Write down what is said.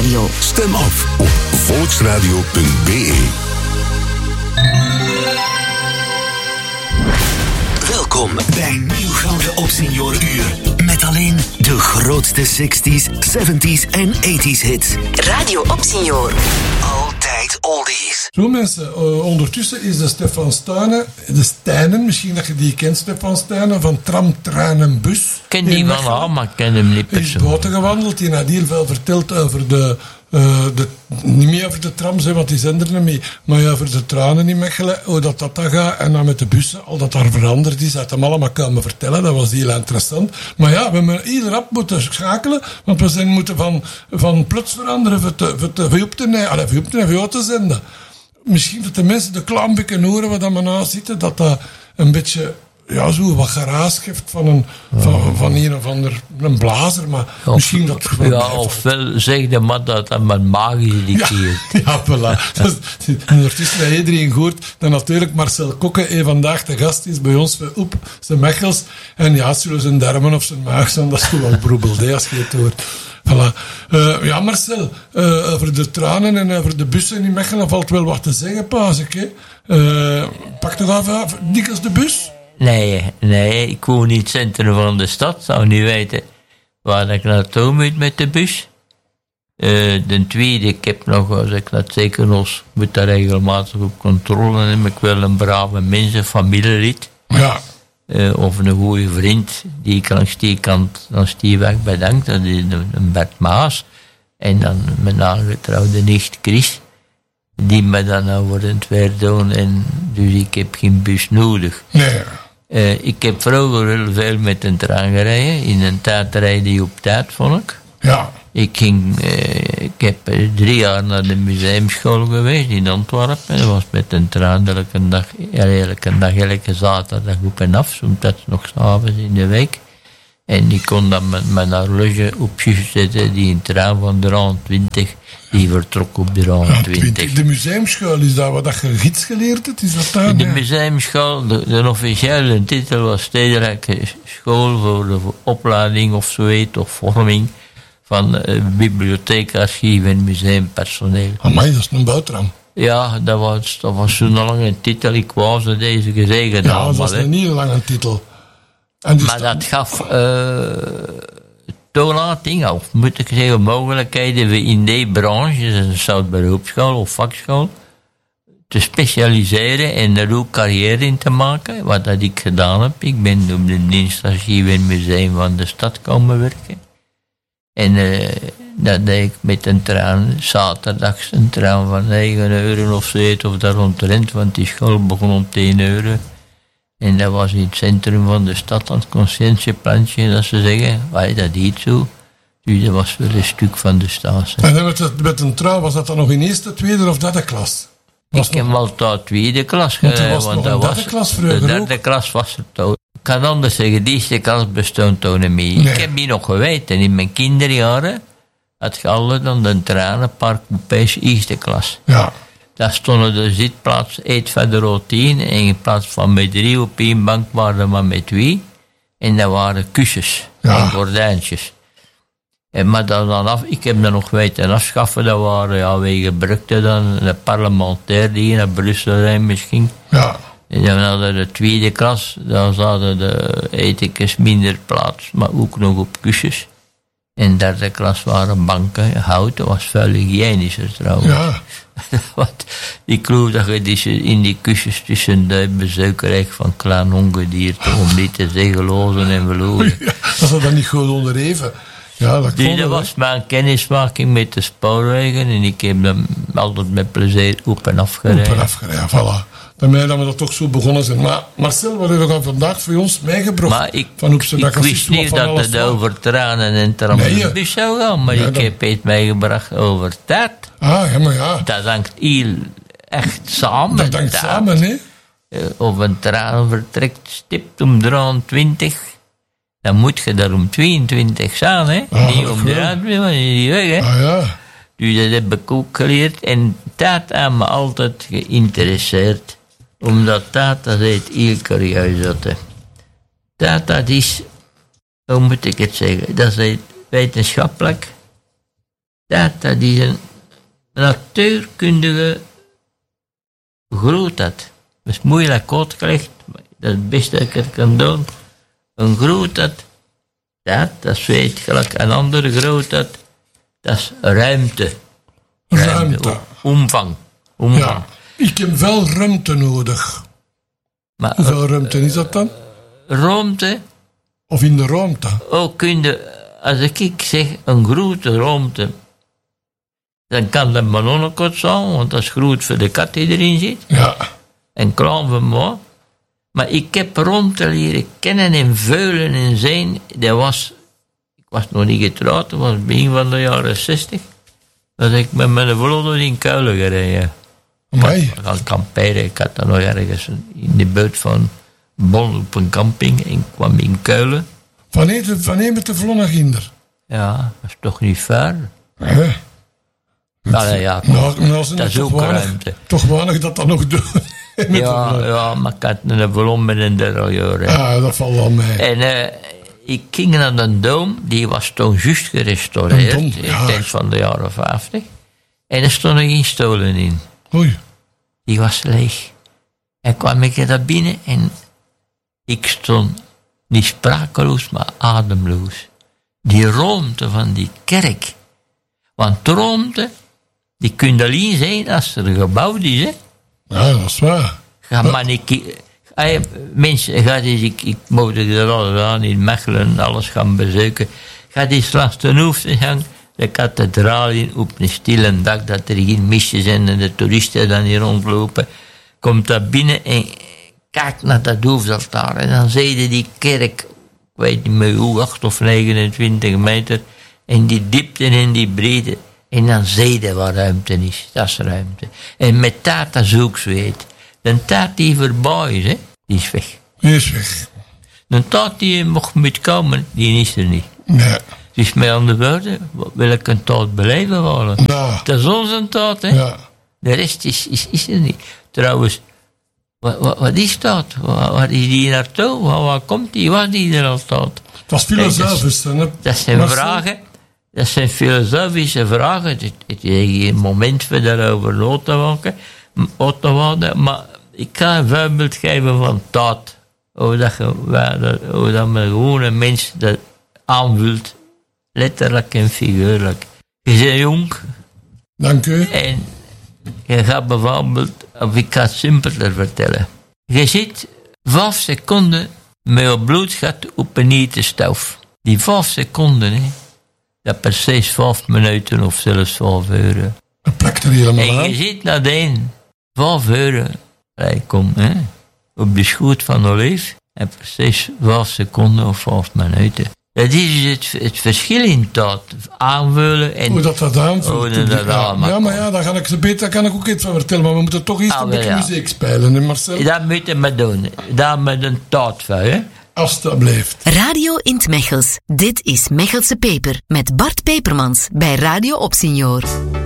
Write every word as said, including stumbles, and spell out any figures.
Volksradio. Stem af op volksradio punt b e. Welkom bij Nieuw Gouden Opsenioruur. Met alleen de grootste zestig's, zeventig's en tachtig's hits. Radio Opsenior. Altijd oldies. Zo mensen, uh, ondertussen is de Stefan Stuynen, de Stuynen, misschien dat je die kent, Stefan Stuynen, van Tram, Trein en Bus. Ik ken die van al, maar ik ken hem niet Hij is persoonlijk. buiten gewandeld, die had heel veel verteld over de, uh, de, niet meer over de trams, hè, want die zijn er niet mee, maar over de tranen in Mechelen, hoe dat dat dan gaat, en dan met de bussen, al dat daar veranderd is, dat hem allemaal komen vertellen, dat was heel interessant. Maar ja, we hebben heel rap moeten schakelen, want we zijn moeten van, van plots veranderen, voor te, voor te, voor op te nemen, allee, voor op te nemen, voor uit te zenden. Misschien dat de mensen de klein beetje horen wat we naast zitten, dat dat een beetje, ja, zo wat geraas geeft van een, van, van een of ander, een blazer, maar Of- misschien dat het wel Ja, blijft. ofwel zeg de man dat dat met magie Ja, dicteert. ja, voilà. Dus, ondertussen heeft iedereen gehoord dat natuurlijk Marcel Kokke eh, vandaag de gast is bij ons bij Oep, zijn Mechels. En ja, het zullen zijn darmen of zijn maag zijn, dat is gewoon broebeld, hè, als je het hoort. Voilà. Uh, ja, Marcel, uh, over de tranen en over de bussen in Mechelen valt wel wat te zeggen, paas ik, hè. Uh, pak toch af, af dikwijls de bus? Nee, nee, ik woon in het centrum van de stad. Zou niet weten waar ik naartoe moet met de bus. Uh, ten tweede, ik heb nog, als ik dat zeker nog, moet daar regelmatig op controle nemen. Ik wil een brave mens, een familielid. Ja. Uh, of een goede vriend die ik langs die kant, langs die weg bedankt. Dat is een, een Bert Maas. En dan mijn aangetrouwde nicht Chris. Die me dan over het weer doen. En dus ik heb geen bus nodig. Nee. Uh, ik heb vroeger heel veel met een trein gereden. In een tijd rijden je op tijd, vond ik. Ja. Ik, ging, uh, ik heb uh, drie jaar naar de museumschool geweest in Antwerpen. Dat was met een trein elke dag, elke dag, elke zaterdag op en af. Soms nog 's avonds in de week. En ik kon dan met mijn horloge op juist zetten. Die een trein van drieëntwintig, die vertrok op drieëntwintig. De museumschool, is dat wat dat je gids geleerd hebt? Is dat daar? In de Nee. museumschool, de, de officiële titel was Stedelijke School voor de opleiding of zoiets, of vorming van uh, bibliotheek, archief en museumpersoneel. Amai, dat is een boutram. Ja, dat was, dat was zo'n lange titel, ik wou ze deze gezegd Ja, gedaan, dat maar, is hè. een heel lange titel. En dus Maar dat gaf uh, toelating, of moet ik zeggen, mogelijkheden we in die branche, dus een soort beroepsschool of vakschool, te specialiseren en er ook carrière in te maken, wat dat ik gedaan heb. Ik ben op de dienstarchief en museum van de stad komen werken. En uh, dat deed ik met een trein, zaterdags een trein van negen euro of zoiets, of daar rondrent, want die school begon om tien euro. En dat was in het centrum van de stad, aan het conscientieplantje, dat ze zeggen, wij dat niet zo. Dus dat was wel een stuk van de staat. En met, het, met een trouw, was dat dan nog in eerste, tweede of derde klas? Was Ik heb nog- altijd tweede klas Want er gereden, was nog dat een derde was- klas vroeger De derde ook. klas was er toen. Ik kan anders zeggen, die eerste klas bestond toen niet meer. Nee. Ik heb die nog geweten, in mijn kinderjaren had je alle dan de treinenpark coupés eerste klas. Ja. Daar stonden de zitplaats iets verder tien en in plaats van met drie op één bank waren er maar met twee. En dat waren kussens Ja. en gordijntjes. En maar dat dan af, ik heb dat nog weten afschaffen, dat waren, ja, wij gebruikten dan de parlementair die naar Brussel rijden misschien. Ja. En dan hadden de tweede klas, dan zaten de etikens minder plaats, maar ook nog op kussens. En derde klas waren banken, hout, dat was veel hygiënischer trouwens. Ja. Want ik geloof dat je die, in die kussens tussen de bezoekerrecht van klein ongedierte, om niet te zeggen lozen en verloren. Ja, dat is dan niet goed onderheven. Ja, dat Dus kon dat wel, was mijn kennismaking met de spoorwegen en ik heb hem altijd met plezier op en af hè. Op en gereden. afgereden, voilà. Daarmee dat we dat toch zo begonnen zijn. Maar Marcel, wat hebben we vandaag voor ons meegebracht? Maar ik, van Oepse, ik dat kan wist precies niet wat van dat alles het van. over tranen en tram Nee, in ja. de bus zou gaan, maar Ja, ik dan- heb iets meegebracht over tijd. Ah, ja, maar ja. Dat hangt heel echt samen. Dat hangt tijd. samen, hè? Eh, Of een trein vertrekt stipt om drieëntwintig, dan moet je daar om tweeëntwintig zijn, hè? Ah, niet dat om goed. drieëntwintig, want je is niet weg, hè? Ah ja. Dus dat heb ik ook geleerd. En dat heeft me altijd geïnteresseerd. Omdat dat, dat heet heel curieus. Dat, dat, dat is, hoe moet ik het zeggen? Dat is wetenschappelijk Dat, dat is een natuurkundige grootheid. Dat is moeilijk uitgelegd, maar dat is het beste dat ik het kan doen. Een grootheid, dat, dat is weet gelijk een andere grootheid, dat is ruimte. Ruimte. ruimte. Omvang. Omvang. Ja, ik heb wel ruimte nodig. Maar, Hoeveel ruimte is dat dan? ruimte, Of in de ruimte? ook kun je, als ik zeg een grote ruimte, dan kan dat ballonnenkot zijn, want dat is groot voor de kat die erin zit. Ja. En klein voor mij. Maar ik heb ruimte leren kennen en veulen en zijn. Dat was, ik was nog niet getrouwd, dat was begin van de jaren zestig. Dat ik met mijn vlodder in Kuilen gereden. Amai. Ik had kamperen, ik had dan nog ergens in de buurt van Bon op een camping en kwam in Kuilen. Van een, van een met de vlon naar ginder. Ja, dat is toch niet ver? Hè? Ja, ja, Nou, nou zijn dat er is toch ook weinig, ruimte. toch weinig dat dat nog doen. Met de Ja, vlon. ja, maar ik had een ballon met een derailleur. hè. Ah, dat valt wel mee. En uh, ik ging naar de Dom, die was toen juist gerestaureerd, Een Dom, in ja. het eind van de jaren vijftig. En er stonden geen stoelen in. Oei. Die was leeg. En kwam ik daar binnen en ik stond niet sprakeloos, maar ademloos. Die ruimte van die kerk. Want ruimte, die kun alleen zijn als er gebouwd is, hè. Ja, dat is waar. Ga maar niet... Hey, mensen, ga eens, ik, ik mocht er alles aan in Mechelen, alles gaan bezoeken. Ga eens langs de hoofdingang, de kathedraal op een stille dag, dat er geen misjes zijn en de toeristen dan hier rondlopen. Komt daar binnen en kijk naar dat hoofdaltaar. En dan zie je die kerk, ik weet niet meer hoe, acht of negenentwintig meter. En die diepte en die breedte. En dan zie je waar ruimte is. Dat is ruimte. En met dat, dat is ook zweet. De tijd die voorbij is, hè, die is weg. Die is weg. De tijd die je mocht moet komen, die is er niet. Nee. Dus met andere woorden, welke tijd beleven worden. Nou, Dat is onze tijd, hè. ja. De rest is, is, is er niet. Trouwens, wat, wat, wat is dat? Waar, waar is die naartoe? Waar, waar komt die? Waar is die er altijd? Het was filosofisch, hè. Dat zijn Marcel? vragen. Dat zijn filosofische vragen. Het, het is geen moment voor daarover na te maken. Uit te worden. Maar ik ga een voorbeeld geven van tijd. Hoe dat, je, waar dat, hoe dat men gewoon een mens dat aanvult. Letterlijk en figuurlijk. Je bent jong. Dank u. En je gaat bijvoorbeeld, of ik ga het simpeler vertellen. Je zit vijf seconden met je bloedgat op een hete stoof. Die vijf seconden, hè, dat precies vijf minuten of zelfs vijf uur. Dat plakt er helemaal En aan. je zit nadien vijf uur, kom, hè, op de schoot van Olief. En precies vijf seconden of vijf minuten. Dat is het, het verschil in tijd. Aanvullen en... Hoe dat dat aanvoelt. Hoe dat dat ja. allemaal ja, maar ja, daar kan ik ze beter, daar kan ik ook iets van vertellen. Maar we moeten toch eerst Ah, een wel, beetje ja. muziek spelen, hè Marcel? Dat moet je maar doen. Daar met een tijd van, hè. Alsjeblieft. Radio in 't Mechels. Dit is Mechelse Peper met Bart Pepermans bij Radio Opsignor.